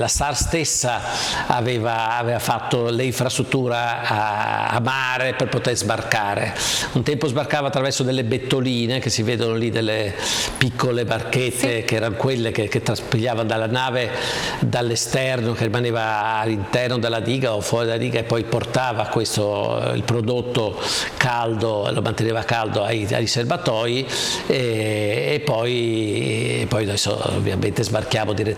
la SAR stessa aveva fatto l'infrastruttura a mare per poter sbarcare. Un tempo sbarcava attraverso delle bettoline che si vedono lì, delle piccole barchette che erano quelle che traspigliavano dalla nave dall'esterno, che rimaneva all'interno della diga o fuori dalla diga, e poi portava il prodotto caldo, lo manteneva caldo ai serbatoi, e poi adesso ovviamente sbarchiamo direttamente